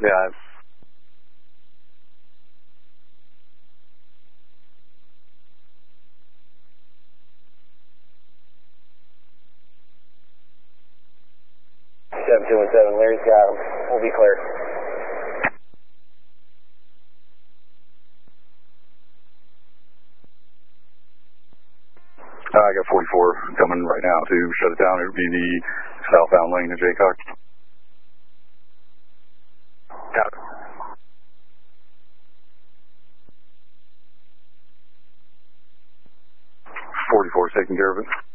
Yeah. 7217, Larry's got him. We'll be clear. I got 44 coming right now to shut it down. It would be the southbound lane to Jaycock. Got it. 44 is taking care of it.